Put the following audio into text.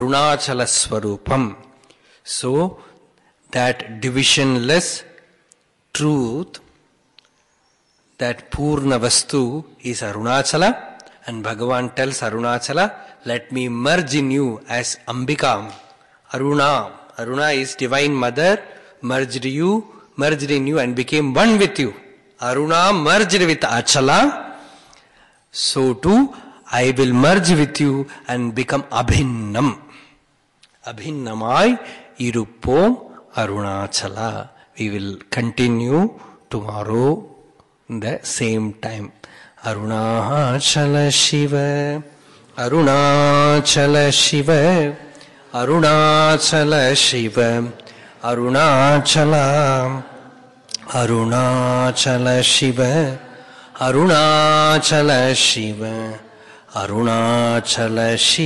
Arunachala Swarupam. So, that divisionless truth, that Purna Vastu is Arunachala, and Bhagavan tells Arunachala, let me merge in you as Ambika. Aruna is Divine Mother, merged in you and became one with you. Aruna merged with Achala, so too I will merge with you and become Abhinnam. Abhinnamai Iruppom Arunachala. We will continue tomorrow the same time. Arunachala Shiva, Arunachala Shiva, Arunachala Shiva, Arunachala, Arunachala Shiva, Arunachala Shiva, Arunachala Shiva.